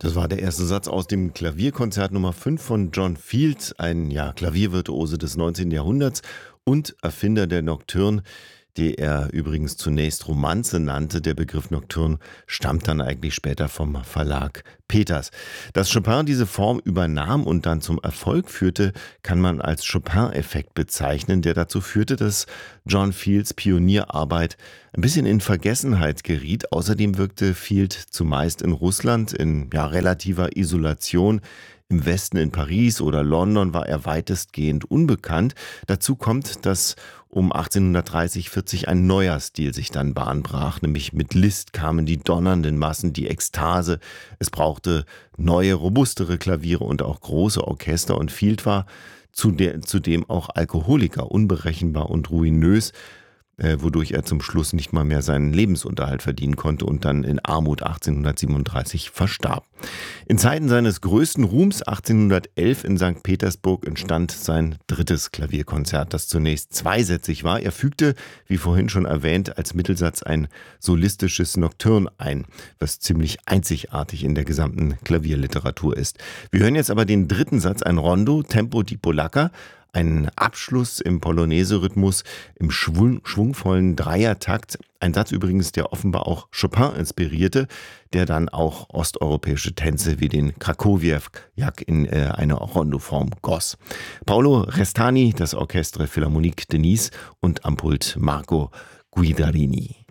Das war der erste Satz aus dem Klavierkonzert Nummer 5 von John Field, ein Klaviervirtuose des 19. Jahrhunderts und Erfinder der Nocturne, die er übrigens zunächst Romanze nannte. Der Begriff Nocturne stammt dann eigentlich später vom Verlag Peters. Dass Chopin diese Form übernahm und dann zum Erfolg führte, kann man als Chopin-Effekt bezeichnen, der dazu führte, dass John Fields Pionierarbeit ein bisschen in Vergessenheit geriet. Außerdem wirkte Field zumeist in Russland in relativer Isolation. Im Westen in Paris oder London war er weitestgehend unbekannt. Dazu kommt, dass um 1830/40 ein neuer Stil sich dann Bahn brach, nämlich mit Liszt kamen die donnernden Massen, die Ekstase. Es brauchte neue, robustere Klaviere und auch große Orchester, und Field war zudem auch Alkoholiker, unberechenbar und ruinös, wodurch er zum Schluss nicht mal mehr seinen Lebensunterhalt verdienen konnte und dann in Armut 1837 verstarb. In Zeiten seines größten Ruhms 1811 in St. Petersburg entstand sein drittes Klavierkonzert, das zunächst zweisätzig war. Er fügte, wie vorhin schon erwähnt, als Mittelsatz ein solistisches Nocturne ein, was ziemlich einzigartig in der gesamten Klavierliteratur ist. Wir hören jetzt aber den dritten Satz, ein Rondo, Tempo di Polacca, ein Abschluss im Polonaise-Rhythmus, im schwungvollen Dreiertakt. Ein Satz übrigens, der offenbar auch Chopin inspirierte, der dann auch osteuropäische Tänze wie den Krakowiak in eine Rondoform goss. Paolo Restani, das Orchestre Philharmonique de Nice und am Pult Marco Guidarini.